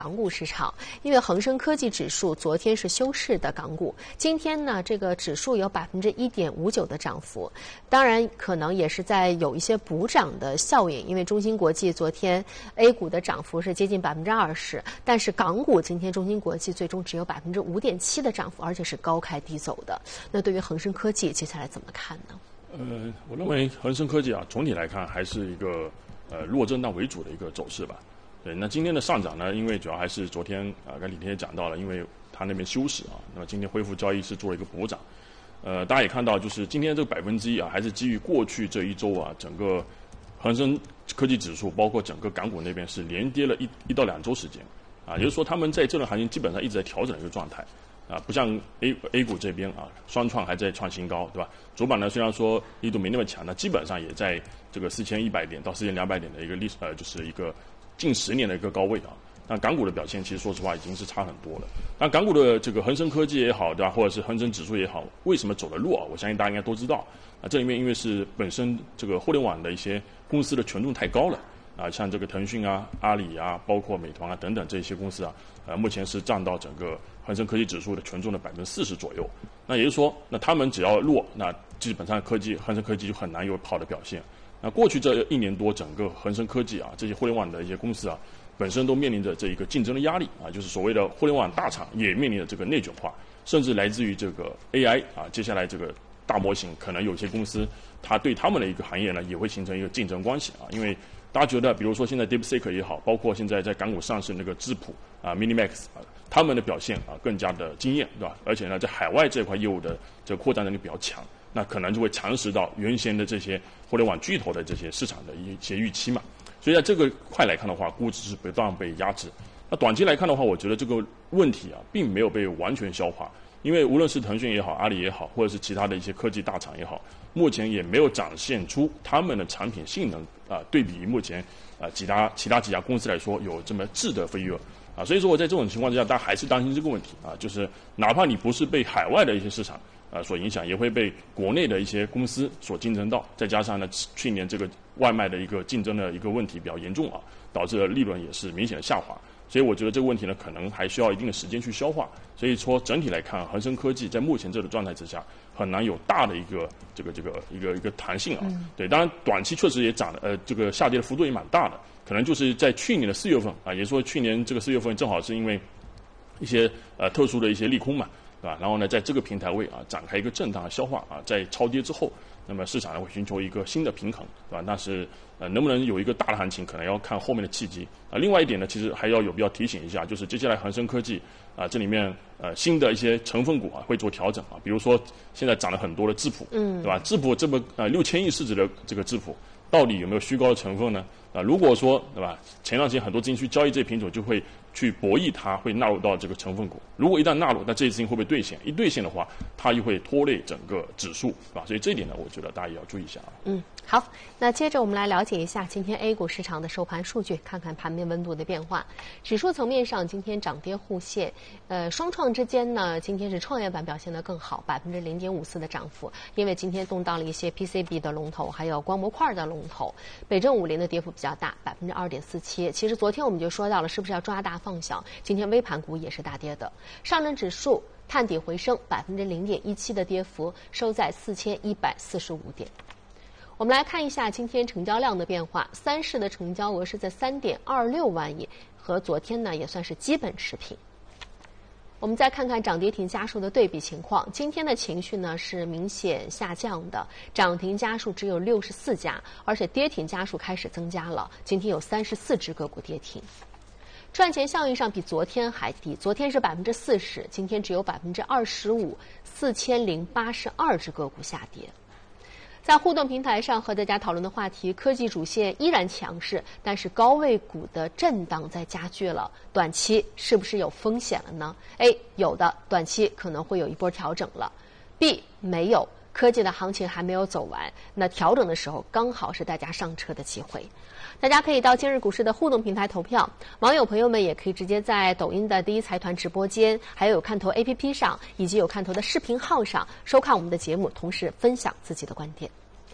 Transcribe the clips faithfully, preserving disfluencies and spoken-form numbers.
港股市场，因为恒生科技指数昨天是休市的港股，今天呢，这个指数有百分之一点五九的涨幅，当然可能也是在有一些补涨的效应，因为中芯国际昨天 A 股的涨幅是接近百分之二十，但是港股今天中芯国际最终只有百分之五点七的涨幅，而且是高开低走的。那对于恒生科技接下来怎么看呢？ 呃，我认为恒生科技啊，总体来看还是一个呃弱震荡为主的一个走势吧。对，那今天的上涨呢，因为主要还是昨天啊，跟李天也讲到了，因为他那边休市啊，那么今天恢复交易是做了一个补涨。呃，大家也看到，就是今天这个百分之一啊，还是基于过去这一周啊，整个恒生科技指数，包括整个港股那边是连跌了一一到两周时间，啊，也就是说他们在这轮行情基本上一直在调整的一个状态，啊，不像 A A 股这边啊，双创还在创新高，对吧？主板呢虽然说力度没那么强，那基本上也在这个四千一百点到四千两百点的一个历史呃，就是一个近十年的一个高位啊。那港股的表现其实说实话已经是差很多了。那港股的这个恒生科技也好，对吧，或者是恒生指数也好，为什么走得弱啊？我相信大家应该都知道。啊，这里面因为是本身这个互联网的一些公司的权重太高了啊，像这个腾讯啊、阿里啊、包括美团啊等等这些公司啊，呃，目前是占到整个恒生科技指数的权重的百分之四十左右。那也就是说，那他们只要弱，那基本上科技恒生科技就很难有好的表现。那过去这一年多，整个恒生科技啊，这些互联网的一些公司啊，本身都面临着这一个竞争的压力啊，就是所谓的互联网大厂也面临着这个内卷化，甚至来自于这个 A I 啊，接下来这个大模型，可能有些公司它对他们的一个行业呢，也会形成一个竞争关系啊，因为大家觉得，比如说现在 DeepSeek 也好，包括现在在港股上市那个智谱啊、Minimax 啊，他们的表现啊更加的惊艳，对吧？而且呢，在海外这块业务的这个扩展能力比较强。那可能就会蚕食到原先的这些互联网巨头的这些市场的一些预期嘛，所以在这个块来看的话，估值是不断被压制。那短期来看的话，我觉得这个问题啊，并没有被完全消化，因为无论是腾讯也好、阿里也好，或者是其他的一些科技大厂也好，目前也没有展现出他们的产品性能啊，对比目前啊其他其他几家公司来说有这么质的飞跃啊，所以说我在这种情况之下，大家还是担心这个问题啊，就是哪怕你不是被海外的一些市场啊所影响，也会被国内的一些公司所竞争到，再加上呢去年这个外卖的一个竞争的一个问题比较严重啊，导致了利润也是明显的下滑，所以我觉得这个问题呢可能还需要一定的时间去消化，所以说整体来看，恒生科技在目前这个状态之下，很难有大的一个这个这个一个一个弹性啊，嗯、对，当然短期确实也涨了，呃，这个下跌的幅度也蛮大的，可能就是在去年的四月份啊，也说去年这个四月份正好是因为一些呃特殊的一些利空嘛。对吧？然后呢，在这个平台位啊，展开一个震荡的消化啊，在超跌之后，那么市场呢会寻求一个新的平衡，对吧？但是呃，能不能有一个大的行情，可能要看后面的契机啊。另外一点呢，其实还要有必要提醒一下，就是接下来恒生科技啊，这里面呃新的一些成分股啊会做调整啊，比如说现在涨了很多的智谱，嗯，对吧？智谱这么呃六千亿市值的这个智谱，到底有没有虚高的成分呢？啊，如果说对吧，前段时间很多资金去交易这品种，就会去博弈它会纳入到这个成分股。如果一旦纳入，那这些资金会不会兑现？一兑现的话，它又会拖累整个指数，对吧？所以这一点呢，我觉得大家也要注意一下啊。 嗯，好，那接着我们来了解一下今天 A 股市场的收盘数据，看看盘面温度的变化。指数层面上，今天涨跌互现，呃，双创之间呢，今天是创业板表现得更好，百分之零点五四的涨幅，因为今天动荡了一些 P C B 的龙头，还有光模块的龙头。北证五零的跌幅比较大，百分之二点四七。其实昨天我们就说到了，是不是要抓大放小？今天微盘股也是大跌的，上证指数探底回升，百分之零点一七的跌幅，收在四千一百四十五点。我们来看一下今天成交量的变化，三市的成交额是在三点二六万亿，和昨天呢也算是基本持平。我们再看看涨跌停家数的对比情况，今天的情绪呢是明显下降的，涨停家数只有六十四家，而且跌停家数开始增加了，今天有三十四只个股跌停。赚钱效应上比昨天还低，昨天是百分之四十，今天只有百分之二十五，四千零八十二只个股下跌。在互动平台上和大家讨论的话题，科技主线依然强势，但是高位股的震荡在加剧了，短期是不是有风险了呢？ A 有的，短期可能会有一波调整了。 B 没有，科技的行情还没有走完，那调整的时候刚好是大家上车的机会。大家可以到今日股市的互动平台投票，网友朋友们也可以直接在抖音的第一财团直播间，还有有看头 A P P 上，以及有看头的视频号上收看我们的节目，同时分享自己的观点。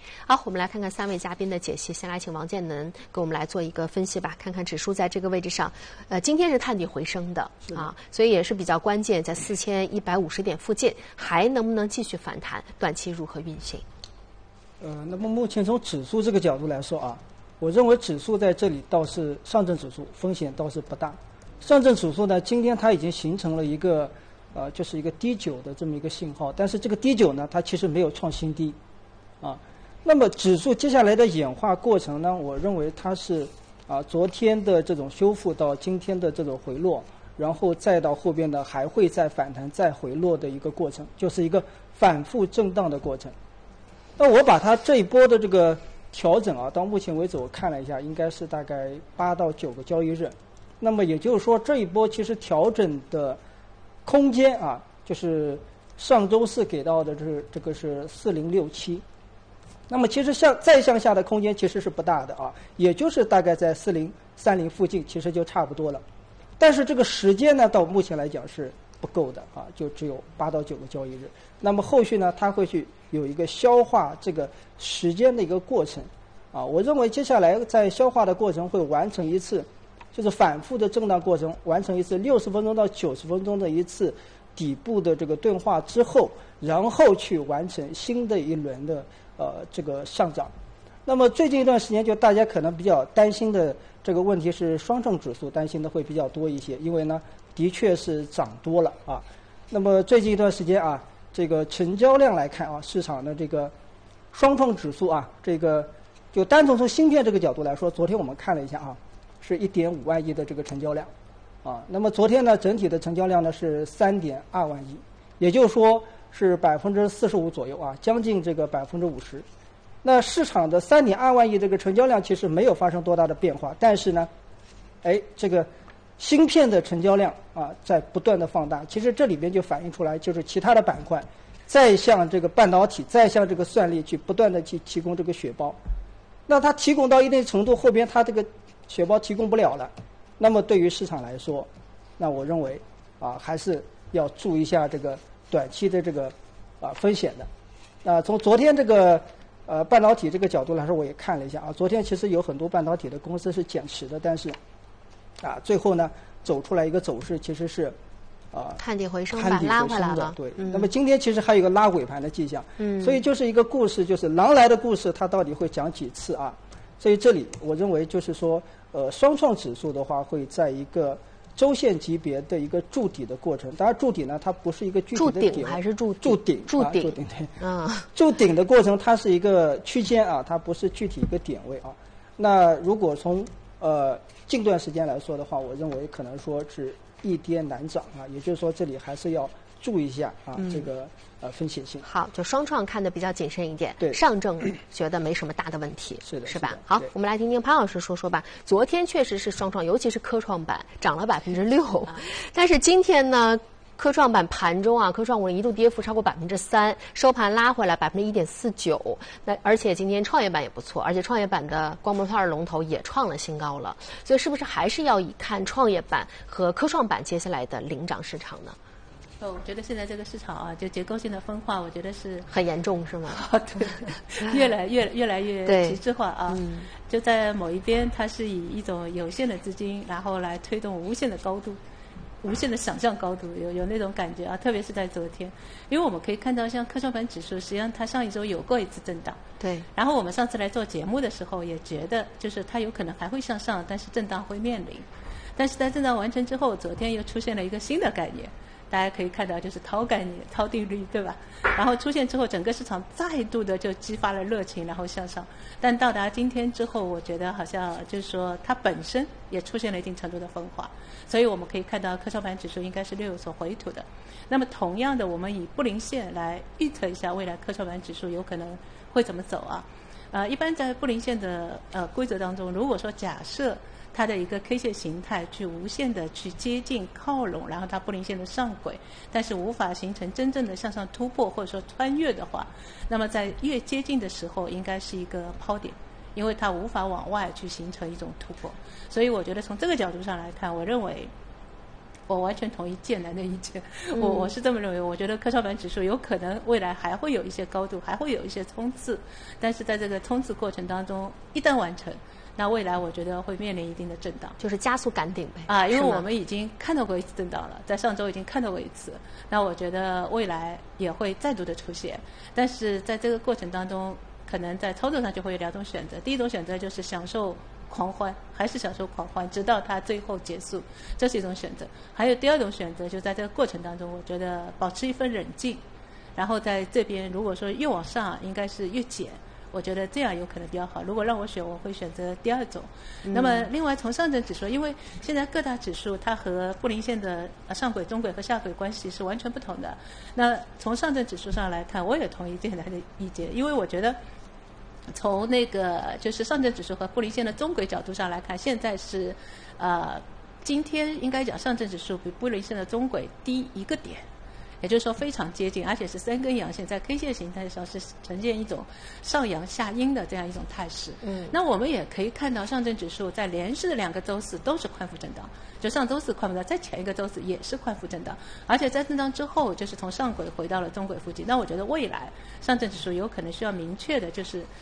好，我们来看看三位嘉宾的解析。先来请王建能给我们来做一个分析吧，看看指数在这个位置上，呃，今天是探底回升的啊，所以也是比较关键，在四千一百五十点附近，还能不能继续反弹？短期如何运行？ 呃，那么目前从指数这个角度来说啊，我认为指数在这里倒是上证指数风险倒是不大。上证指数呢，今天它已经形成了一个呃，就是一个低九的这么一个信号，但是这个低九呢，它其实没有创新低，啊，那么指数接下来的演化过程呢，我认为它是啊昨天的这种修复到今天的这种回落，然后再到后边的还会再反弹再回落的一个过程，就是一个反复震荡的过程。那我把它这一波的这个调整啊，到目前为止我看了一下，应该是大概八到九个交易日。那么也就是说，这一波其实调整的空间啊，就是上周四给到的这是这个是四零六七。那么其实向再向下的空间其实是不大的啊，也就是大概在四零三零附近，其实就差不多了。但是这个时间呢，到目前来讲是不够的啊，就只有八到九个交易日。那么后续呢，它会去有一个消化这个时间的一个过程啊。我认为接下来在消化的过程会完成一次，就是反复的震荡过程，完成一次六十分钟到九十分钟的一次底部的这个钝化之后，然后去完成新的一轮的呃这个上涨。那么最近一段时间，就大家可能比较担心的这个问题是双证指数担心的会比较多一些，因为呢的确是涨多了啊。那么最近一段时间啊，这个成交量来看啊，市场的这个双创指数啊，这个就单从从芯片这个角度来说，昨天我们看了一下啊，是一点五万亿的这个成交量啊。那么昨天呢，整体的成交量呢是三点二万亿，也就是说是百分之四十五左右啊，将近这个百分之五十。那市场的三点二万亿这个成交量其实没有发生多大的变化，但是呢，哎，这个芯片的成交量啊在不断的放大。其实这里边就反映出来，就是其他的板块再向这个半导体、再向这个算力去不断的去提供这个血包。那它提供到一定程度，后边它这个血包提供不了了，那么对于市场来说，那我认为啊还是要注意一下这个短期的这个啊风险的。那从昨天这个呃半导体这个角度来说，我也看了一下啊，昨天其实有很多半导体的公司是减持的，但是啊最后呢走出来一个走势其实是啊探底回升， 探底拉回升的， 回来了。 对、 嗯。 那么今天其实还有一个拉尾盘的迹象， 嗯。 所以就是一个故事，就是狼来的故事，它到底会讲几次啊？所以这里我认为就是说，呃，双创指数的话会在一个周线级别的一个筑底的过程。当然，筑底呢，它不是一个具体的筑点， 顶还是筑筑顶， 筑顶， 啊、筑顶对。 嗯。 筑顶的过程，它是一个区间啊，它不是具体一个点位啊。那如果从呃近段时间来说的话，我认为可能说是一跌难涨啊，也就是说这里还是要注意一下啊， 嗯、 这个呃风险性。 好，就双创看的比较谨慎一点， 对， 上证觉得没什么大的问题， 是的， 是吧？好，我们来听听潘老师说说吧。昨天确实是双创，尤其是科创板涨了百分之六，但是今天呢？科创板盘中啊，科创五零一度跌幅超过百分之三，收盘拉回来百分之一点四九。那而且今天创业板也不错，而且创业板的光模块龙头也创了新高了。所以是不是还是要以看创业板和科创板接下来的领涨市场呢？ 哦，我觉得现在这个市场啊，就结构性的分化，我觉得是很严重，是吗？ 啊，对，越来越越来越极致化啊。 嗯、 就在某一边，它是以一种有限的资金，然后来推动无限的高度。无限的想象高度，有有那种感觉啊，特别是在昨天，因为我们可以看到，像科创板指数，实际上它上一周有过一次震荡， 对。 然后我们上次来做节目的时候，也觉得就是它有可能还会向上，但是震荡会面临。但是在震荡完成之后，昨天又出现了一个新的概念，大家可以看到就是涛概念、涛定律，对吧？然后出现之后，整个市场再度的就激发了热情，然后向上。但到达今天之后，我觉得好像就是说它本身也出现了一定程度的分化。所以我们可以看到科创板指数应该是略有所回吐的。那么同样的，我们以布林线来预测一下未来科创板指数有可能会怎么走啊？呃，一般在布林线的呃规则当中，如果说假设它的一个 K 线形态去无限的去接近靠拢，然后它布林线的上轨，但是无法形成真正的向上突破或者说穿越的话，那么在越接近的时候应该是一个抛点。因为它无法往外去形成一种突破，所以我觉得从这个角度上来看，我认为我完全同意建南的意见，嗯、我我是这么认为。我觉得科创板指数有可能未来还会有一些高度，还会有一些冲刺，但是在这个冲刺过程当中，一旦完成，那未来我觉得会面临一定的震荡， 就是加速赶顶呗。 啊，因为我们已经看到过一次震荡了，在上周已经看到过一次，那我觉得未来也会再度的出现，但是在这个过程当中，可能在操作上就会有两种选择，第一种选择就是享受狂欢，还是享受狂欢，直到它最后结束，这是一种选择。还有第二种选择，就在这个过程当中，我觉得保持一份冷静，然后在这边如果说越往上，应该是越减。我觉得这样有可能比较好。如果让我选，我会选择第二种。嗯、那么，另外从上证指数，因为现在各大指数它和布林线的上轨、中轨和下轨关系是完全不同的。那从上证指数上来看，我也同意这样的意见，因为我觉得从那个就是上证指数和布林线的中轨角度上来看，现在是呃今天应该讲上证指数比布林线的中轨低一个点。也就是说非常接近，而且是三根阳线，在 K 线形态上是呈现一种上阳下阴的这样一种态势。嗯，那我们也可以看到上证指数在连续的两个周四都是宽幅震荡，就上周四宽幅震荡，在前一个周四也是宽幅震荡，而且在震荡之后就是从上轨回到了中轨附近。那我觉得未来上证指数有可能需要明确的就是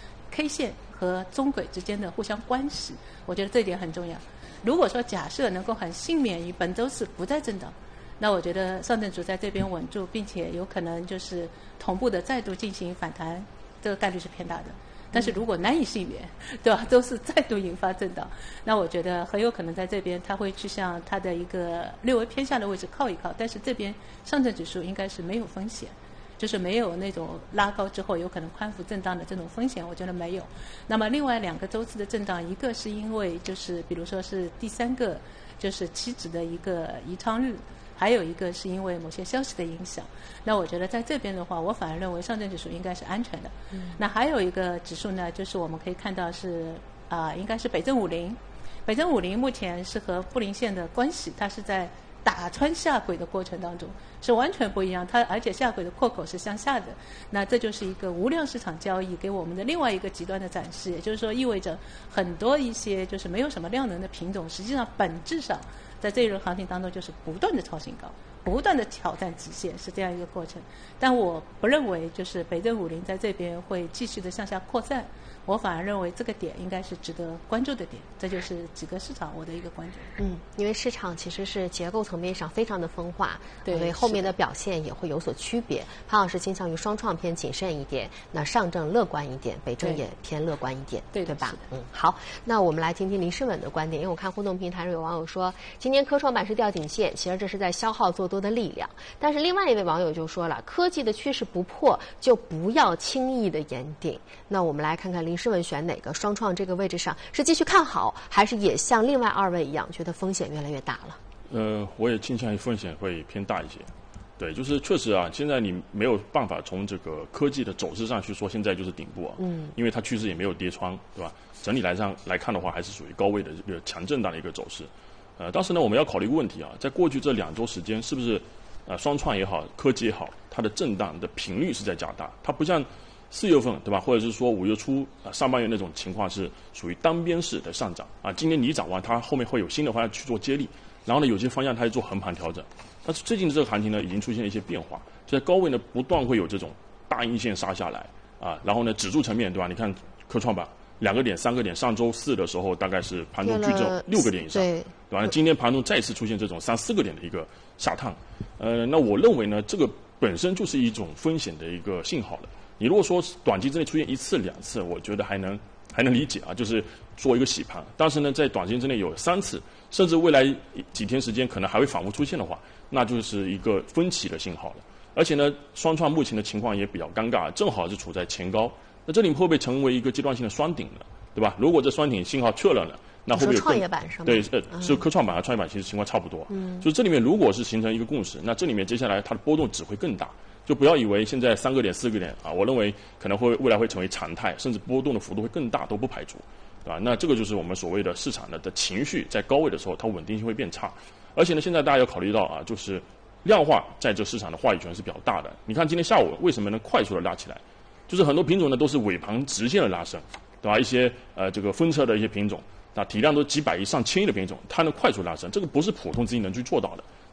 K 线和中轨之间的互相关系，我觉得这一点很重要。如果说假设能够很幸免于本周四不再震荡，那我觉得上证指数在这边稳住，并且有可能就是同步的再度进行反弹，这个概率是偏大的。但是如果难以幸免，对吧？周四再度引发震荡，那我觉得很有可能在这边它会去向它的一个略微偏下的位置靠一靠。但是这边上证指数应该是没有风险，就是没有那种拉高之后有可能宽幅震荡的这种风险，我觉得没有。那么另外两个周次的震荡，一个是因为就是比如说是第三个就是期指的一个移仓日。还有一个是因为某些消息的影响，那我觉得在这边的话，我反而认为上证指数应该是安全的。嗯、那还有一个指数呢，就是我们可以看到是啊、呃，应该是北证五零。北证五零目前是和布林线的关系，它是在打穿下轨的过程当中是完全不一样，它而且下轨的扩口是向下的。那这就是一个无量市场交易给我们的另外一个极端的展示，也就是说意味着很多一些就是没有什么量能的品种，实际上本质上在这一轮行情当中就是不断的创新高，不断的挑战极限，是这样一个过程。但我不认为就是北证五零在这边会继续的向下扩散，我反而认为这个点应该是值得关注的点。这就是几个市场我的一个观点。 嗯，因为市场其实是结构层面上非常的分化， 对， 所以后面的表现也会有所区别。潘老师倾向于双创偏谨慎一点，那上证乐观一点，北证也偏乐观一点， 对对吧？嗯，好，那我们来听听林诗稳的观点，因为我看互动平台上有网友说，今天科创板是掉颈线，其实这是在消耗做多的力量。但是另外一位网友就说了，科技的趋势不破，就不要轻易的言顶。那我们来看看林诗稳选哪个？双创这个位置上是继续看好，还是也像另外二位一样，觉得风险越来越大了？ 呃，我也倾向于风险会偏大一些。对，就是确实啊，现在你没有办法从这个科技的走势上去说现在就是顶部啊，嗯，因为它趋势也没有跌穿，对吧？整体来上来看的话，还是属于高位的一个强震荡的一个走势。呃，当时呢，我们要考虑一个问题啊，在过去这两周时间，是不是呃双创也好，科技也好，它的震荡的频率是在加大？它不像四月份对吧，或者是说五月初啊、呃、上半月那种情况是属于单边式的上涨啊，今年你涨完，它后面会有新的方向去做接力，然后呢，有些方向它去做横盘调整。但是最近的这个行情呢，已经出现了一些变化，就在高位呢不断会有这种大阴线杀下来啊，然后呢指数层面对吧？你看科创板两个点、三个点，上周四的时候大概是盘中聚焦六个点以上，对吧？今天盘中再次出现这种三四个点的一个下探，呃，那我认为呢，这个本身就是一种风险的一个信号了。你如果说短期之内出现一次两次，我觉得还能还能理解啊，就是做一个洗盘。但是呢，在短时间之内有三次，甚至未来几天时间可能还会反复出现的话，那就是一个分歧的信号了。而且呢，双创目前的情况也比较尴尬，正好是处在前高，那这里会不会成为一个阶段性的双顶呢？对吧？如果这双顶信号确认了，那会不会有创业板上对呃，是科创板和创业板其实情况差不多。嗯，所以这里面如果是形成一个共识，那这里面接下来它的波动只会更大。就不要以为现在三个点、四个点啊，我认为可能会未来会成为常态，甚至波动的幅度会更大，都不排除，对吧？那这个就是我们所谓的市场的的情绪在高位的时候，它稳定性会变差。而且呢，现在大家要考虑到啊，就是量化在这市场的话语权是比较大的。你看今天下午为什么能快速的拉起来？就是很多品种呢都是尾盘直线的拉升，对吧？一些呃这个分车的一些品种，那体量都几百亿、上千亿的品种，它能快速拉升，这个不是普通资金能去做到的。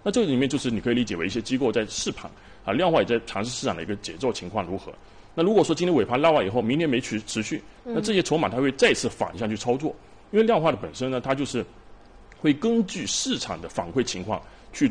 那这里面就是你可以理解为一些机构在试盘啊，量化也在尝试市场的一个节奏情况如何。那如果说今天尾盘拉完以后，明天没持持续，那这些筹码它会再次反向去操作，因为量化的本身呢，它就是会根据市场的反馈情况